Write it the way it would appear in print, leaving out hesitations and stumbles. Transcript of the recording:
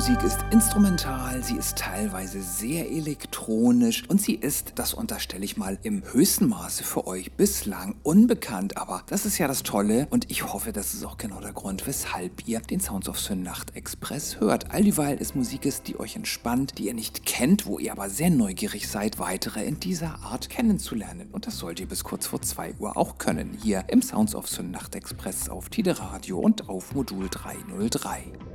Musik ist instrumental, sie ist teilweise sehr elektronisch und sie ist, das unterstelle ich mal, im höchsten Maße für euch bislang unbekannt. Aber das ist ja das Tolle und ich hoffe, das ist auch genau der Grund, weshalb ihr den Sounds of the Nacht Express hört. All dieweil es Musik ist, die euch entspannt, die ihr nicht kennt, wo ihr aber sehr neugierig seid, weitere in dieser Art kennenzulernen. Und das sollt ihr bis kurz vor 2 Uhr auch können, hier im Sounds of the Nacht Express auf Tide Radio und auf Modul 303.